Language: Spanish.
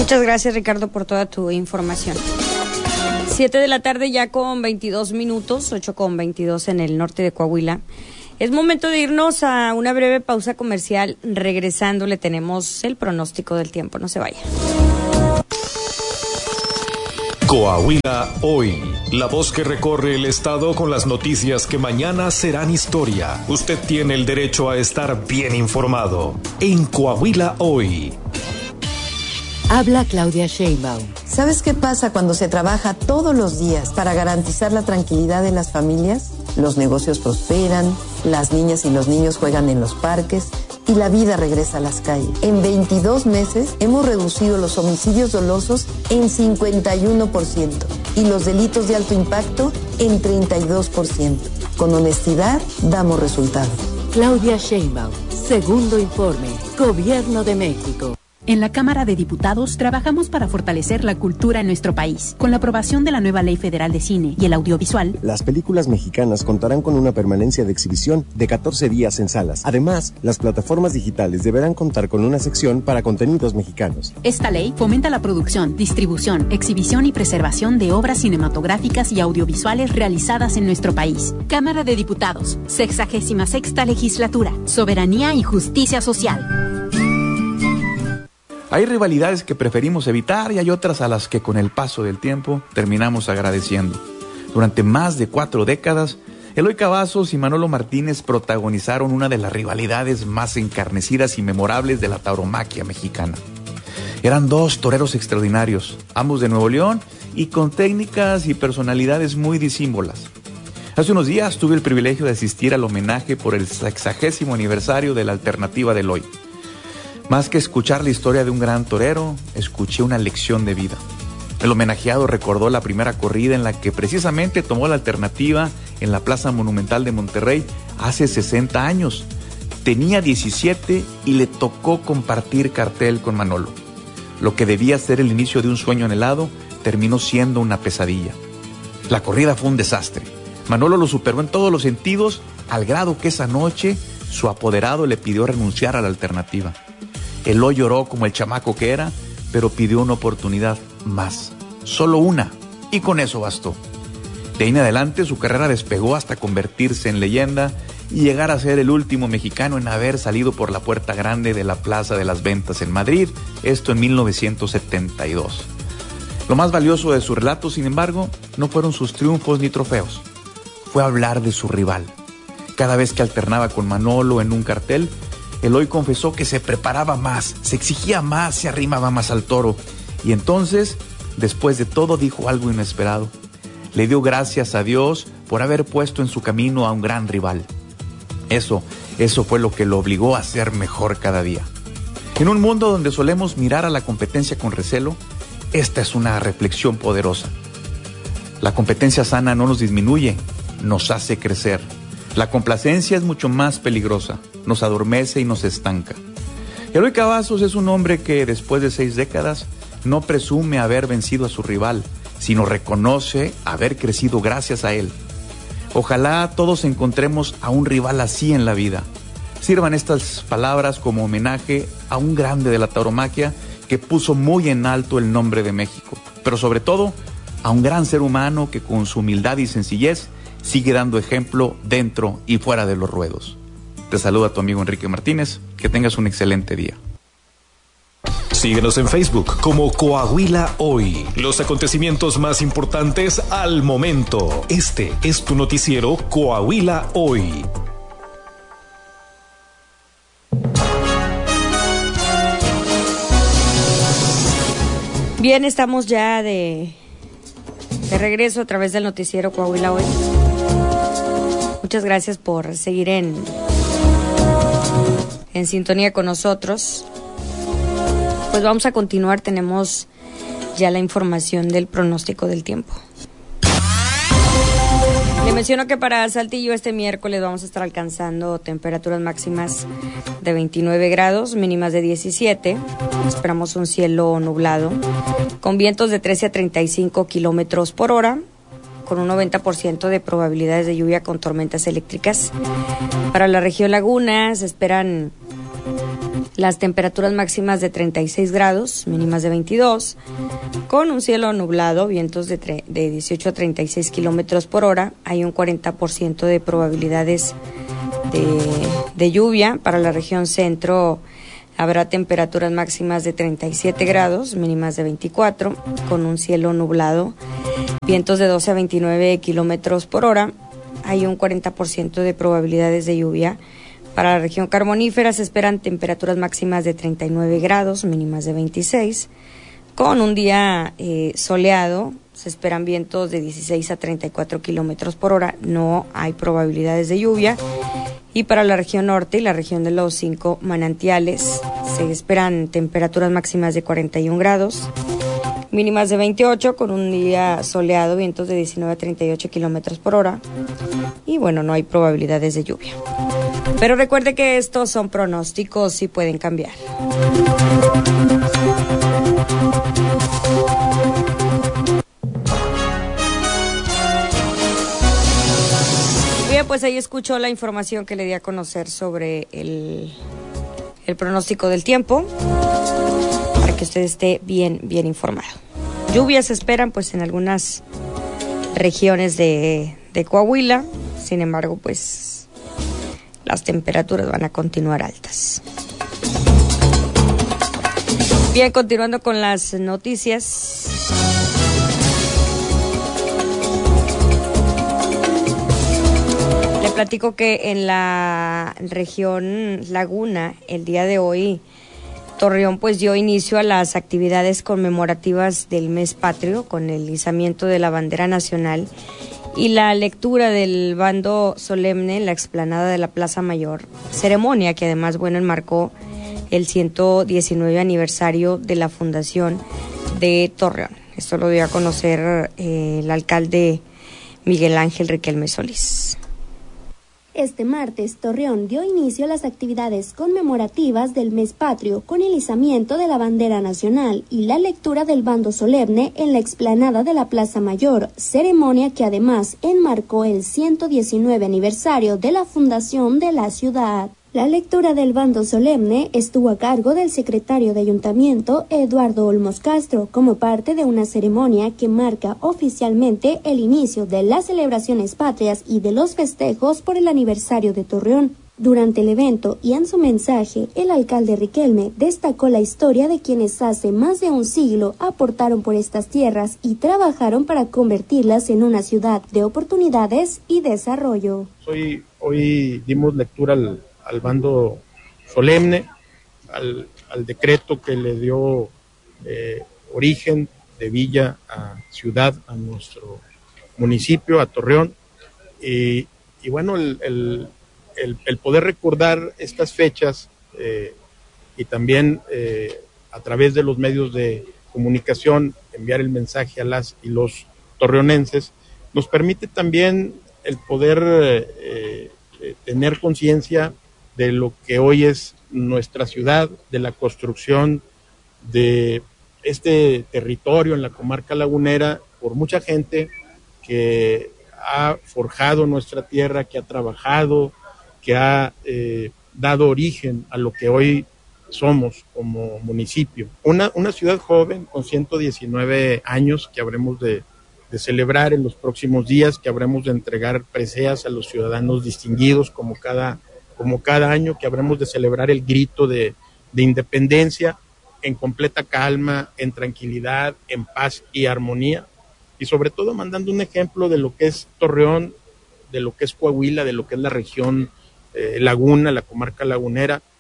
Muchas gracias, Ricardo, por toda tu información. 7 de la tarde ya con 22 minutos, 8 con 22 en el norte de Coahuila. Es momento de irnos a una breve pausa comercial. Regresando le tenemos el pronóstico del tiempo. No se vaya. Coahuila Hoy, la voz que recorre el estado con las noticias que mañana serán historia. Usted tiene el derecho a estar bien informado. En Coahuila Hoy. Habla Claudia Sheinbaum. ¿Sabes qué pasa cuando se trabaja todos los días para garantizar la tranquilidad de las familias? Los negocios prosperan, las niñas y los niños juegan en los parques y la vida regresa a las calles. En 22 meses hemos reducido los homicidios dolosos en 51% y los delitos de alto impacto en 32%. Con honestidad damos resultados. Claudia Sheinbaum, segundo informe, Gobierno de México. En la Cámara de Diputados trabajamos para fortalecer la cultura en nuestro país. Con la aprobación de la nueva Ley Federal de Cine y el Audiovisual, las películas mexicanas contarán con una permanencia de exhibición de 14 días en salas. Además, las plataformas digitales deberán contar con una sección para contenidos mexicanos. Esta ley fomenta la producción, distribución, exhibición y preservación de obras cinematográficas y audiovisuales realizadas en nuestro país. Cámara de Diputados, 66ª Legislatura, Soberanía y Justicia Social. Hay rivalidades que preferimos evitar y hay otras a las que con el paso del tiempo terminamos agradeciendo. Durante más de 4 décadas, Eloy Cavazos y Manolo Martínez protagonizaron una de las rivalidades más encarnecidas y memorables de la tauromaquia mexicana. Eran 2 toreros extraordinarios, ambos de Nuevo León y con técnicas y personalidades muy disímbolas. Hace unos días tuve el privilegio de asistir al homenaje por el 60º aniversario de la alternativa de Eloy. Más que escuchar la historia de un gran torero, escuché una lección de vida. El homenajeado recordó la primera corrida en la que precisamente tomó la alternativa en la Plaza Monumental de Monterrey hace 60 años. Tenía 17 y le tocó compartir cartel con Manolo. Lo que debía ser el inicio de un sueño anhelado terminó siendo una pesadilla. La corrida fue un desastre. Manolo lo superó en todos los sentidos, al grado que esa noche su apoderado le pidió renunciar a la alternativa. Eloy lloró como el chamaco que era, pero pidió una oportunidad más, solo una, y con eso bastó. De ahí en adelante su carrera despegó hasta convertirse en leyenda y llegar a ser el último mexicano en haber salido por la puerta grande de la Plaza de las Ventas en Madrid, esto en 1972. Lo más valioso de su relato, sin embargo, no fueron sus triunfos ni trofeos, fue hablar de su rival. Cada vez que alternaba con Manolo en un cartel, Eloy confesó que se preparaba más, se exigía más, se arrimaba más al toro. Y entonces, después de todo, dijo algo inesperado. Le dio gracias a Dios por haber puesto en su camino a un gran rival. Eso fue lo que lo obligó a ser mejor cada día. En un mundo donde solemos mirar a la competencia con recelo, esta es una reflexión poderosa. La competencia sana no nos disminuye, nos hace crecer. La complacencia es mucho más peligrosa, nos adormece y nos estanca. Eloy Cavazos es un hombre que después de 6 décadas no presume haber vencido a su rival, sino reconoce haber crecido gracias a él. Ojalá todos encontremos a un rival así en la vida. Sirvan estas palabras como homenaje a un grande de la tauromaquia que puso muy en alto el nombre de México, pero sobre todo a un gran ser humano que con su humildad y sencillez sigue dando ejemplo dentro y fuera de los ruedos. Te saluda tu amigo Enrique Martínez. Que tengas un excelente día. Síguenos en Facebook como Coahuila Hoy. Los acontecimientos más importantes al momento. Este es tu noticiero Coahuila Hoy. Bien, estamos ya de regreso a través del noticiero Coahuila Hoy. Muchas gracias por seguir en sintonía con nosotros. Pues vamos a continuar, tenemos ya la información del pronóstico del tiempo. Le menciono que para Saltillo este miércoles vamos a estar alcanzando temperaturas máximas de 29 grados, mínimas de 17. Esperamos un cielo nublado, con vientos de 13 a 35 kilómetros por hora, con un 90% de probabilidades de lluvia con tormentas eléctricas. Para la región Laguna se esperan Las temperaturas máximas de 36 grados, mínimas de 22, con un cielo nublado, vientos de 18 a 36 kilómetros por hora. Hay un 40% de probabilidades de lluvia. Para la región centro habrá temperaturas máximas de 37 grados, mínimas de 24, con un cielo nublado, vientos de 12 a 29 kilómetros por hora. Hay un 40% de probabilidades de lluvia. Para la región carbonífera se esperan temperaturas máximas de 39 grados, mínimas de 26. Con un día soleado, se esperan vientos de 16 a 34 kilómetros por hora. No hay probabilidades de lluvia. Y para la región norte y la región de los 5 manantiales, se esperan temperaturas máximas de 41 grados, mínimas de 28, con un día soleado, vientos de 19 a 38 kilómetros por hora. Y bueno, no hay probabilidades de lluvia. Pero recuerde que estos son pronósticos y pueden cambiar. Bien, pues ahí escuchó la información que le di a conocer sobre el pronóstico del tiempo, para que usted esté bien informado. Lluvias se esperan pues en algunas regiones de Coahuila. Sin embargo, pues las temperaturas van a continuar altas. Bien, continuando con las noticias. Le platico que en la región Laguna, el día de hoy, Torreón pues dio inicio a las actividades conmemorativas del mes patrio con el izamiento de la bandera nacional y la lectura del bando solemne en la explanada de la Plaza Mayor, ceremonia que además, enmarcó el 119 aniversario de la fundación de Torreón. Esto lo dio a conocer el alcalde Miguel Ángel Riquelme Solís. Este martes, Torreón dio inicio a las actividades conmemorativas del mes patrio con el izamiento de la bandera nacional y la lectura del bando solemne en la explanada de la Plaza Mayor, ceremonia que además enmarcó el 119 aniversario de la fundación de la ciudad. La lectura del bando solemne estuvo a cargo del secretario de Ayuntamiento, Eduardo Olmos Castro, como parte de una ceremonia que marca oficialmente el inicio de las celebraciones patrias y de los festejos por el aniversario de Torreón. Durante el evento y en su mensaje, el alcalde Riquelme destacó la historia de quienes hace más de un siglo aportaron por estas tierras y trabajaron para convertirlas en una ciudad de oportunidades y desarrollo. Hoy dimos lectura al bando solemne, al decreto que le dio origen de villa a ciudad a nuestro municipio, a Torreón, y bueno, el poder recordar estas fechas y también a través de los medios de comunicación enviar el mensaje a las y los torreonenses, nos permite también el poder tener conciencia de lo que hoy es nuestra ciudad, de la construcción de este territorio en la comarca lagunera por mucha gente que ha forjado nuestra tierra, que ha trabajado, que ha dado origen a lo que hoy somos como municipio. Una ciudad joven con 119 años que habremos de celebrar en los próximos días, que habremos de entregar preseas a los ciudadanos distinguidos como cada año, que habremos de celebrar el grito de independencia en completa calma, en tranquilidad, en paz y armonía, y sobre todo mandando un ejemplo de lo que es Torreón, de lo que es Coahuila, de lo que es la región Laguna, la comarca lagunera,